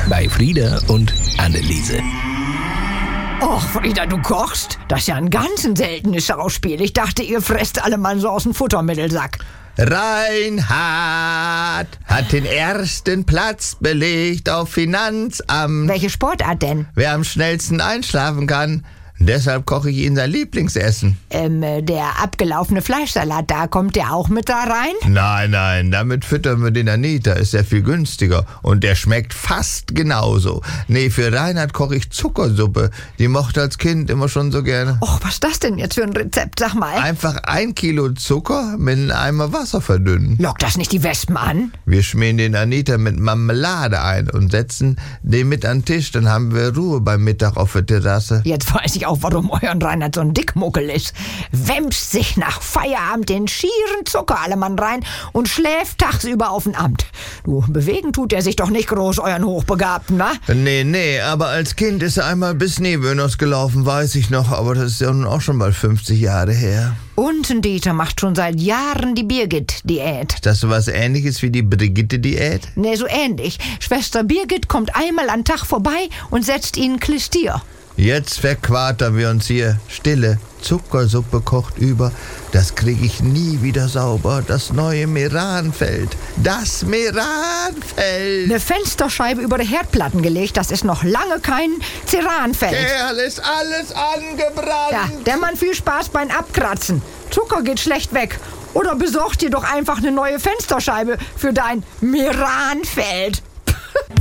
bei Frieda und Anneliese. Och, Frieda, du kochst? Das ist ja ein ganz seltenes Schauspiel. Ich dachte, ihr fresst alle mal so aus dem Futtermittelsack. Reinhard hat den ersten Platz belegt auf Finanzamt. Welche Sportart denn? Wer am schnellsten einschlafen kann. Deshalb koche ich Ihnen sein Lieblingsessen. Der abgelaufene Fleischsalat, da kommt der auch mit da rein? Nein, damit füttern wir den Anita, ist ja viel günstiger. Und der schmeckt fast genauso. Nee, für Reinhard koche ich Zuckersuppe. Die mochte als Kind immer schon so gerne. Och, was ist das denn jetzt für ein Rezept, sag mal? Einfach 1 Kilo Zucker mit einem Eimer Wasser verdünnen. Lockt das nicht die Wespen an? Wir schmieren den Anita mit Marmelade ein und setzen den mit an den Tisch. Dann haben wir Ruhe beim Mittag auf der Terrasse. Jetzt weiß ich auch, warum euer Reinhard so ein Dickmuckel ist. Wemst sich nach Feierabend den schieren Zuckerallemann rein und schläft tagsüber auf dem Amt. Du, bewegen tut er sich doch nicht groß, euren Hochbegabten, wa? Nee, aber als Kind ist er einmal bis Nebönos gelaufen, weiß ich noch. Aber das ist ja nun auch schon mal 50 Jahre her. Und ein Dieter macht schon seit Jahren die Birgit-Diät. Ist das so was Ähnliches wie die Brigitte-Diät? Ne, so ähnlich. Schwester Birgit kommt einmal am Tag vorbei und setzt ihnen Klistier. Jetzt verquartern wir uns hier. Stille. Zuckersuppe kocht über. Das kriege ich nie wieder sauber. Das neue Meranfeld. Das Meranfeld. Eine Fensterscheibe über die Herdplatten gelegt, das ist noch lange kein Ceranfeld. Kerl, ist alles angebrannt. Ja, der Mann viel Spaß beim Abkratzen. Zucker geht schlecht weg. Oder besorg dir doch einfach eine neue Fensterscheibe für dein Meranfeld.